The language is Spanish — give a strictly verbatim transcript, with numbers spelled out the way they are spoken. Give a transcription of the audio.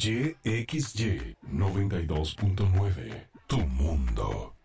Y X Y noventa y dos punto nueve. Tu mundo.